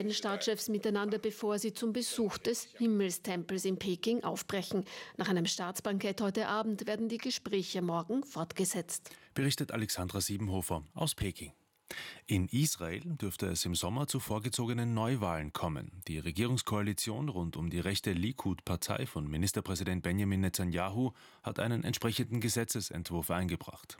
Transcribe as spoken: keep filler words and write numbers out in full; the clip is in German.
beiden Staatschefs miteinander, bevor sie zum Besuch des Himmelstempels in Peking aufbrechen. Nach einem Staatsbankett heute Abend werden die Gespräche morgen fortgesetzt. Berichtet Alexandra Siebenhofer aus Peking. In Israel dürfte es im Sommer zu vorgezogenen Neuwahlen kommen. Die Regierungskoalition rund um die rechte Likud-Partei von Ministerpräsident Benjamin Netanyahu hat einen entsprechenden Gesetzesentwurf eingebracht.